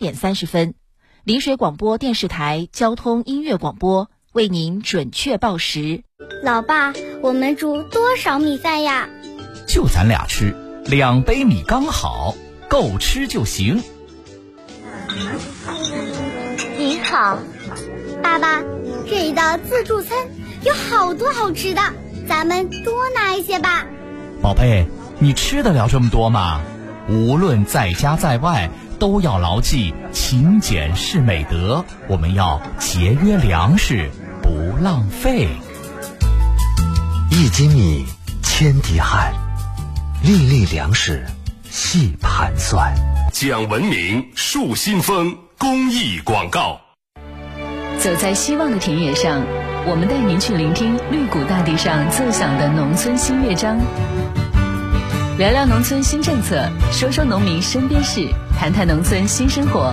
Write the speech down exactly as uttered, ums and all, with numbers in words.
点三十分，临水广播电视台交通音乐广播为您准确报时。 老爸，我们煮多少米饭呀？ 就咱俩吃，两杯米刚好，够吃就行。 你好，爸爸，这一道自助餐有好多好吃的，咱们多拿一些吧。 宝贝，你吃得了这么多吗？无论在家在外，都要牢记勤俭是美德，我们要节约粮食，不浪费。 一斤米，千滴汗，粒粒粮食细盘算。 讲文明树新风公益广告。 走在希望的田野上，我们带您去聆听绿谷大地上奏响的农村新乐章，聊聊农村新政策，说说农民身边事，谈谈农村新生活。